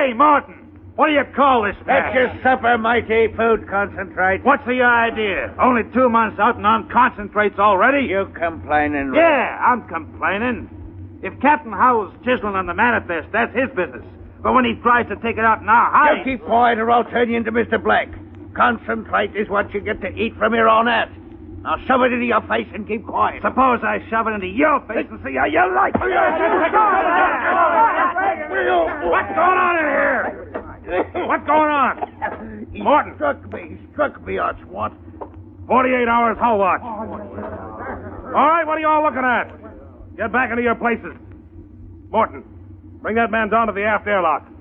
Hey, Martin. What do you call this, man? That's your supper, mighty food concentrate. What's the idea? Only 2 months out and on concentrates already? You complaining? Yeah, I'm complaining. If Captain Howell's chiseling on the manifest, that's his business. But when he tries to take it out in our hide... You keep quiet or I'll turn you into Mr. Black. Concentrate is what you get to eat from here on out. Now shove it into your face and keep quiet. Suppose I shove it into your face and see how you like it. What's going on in here? What's going on? He Morton. struck me, Archwant. 48 hours hull watch. All right, what are you all looking at? Get back into your places. Morton, bring that man down to the aft airlock.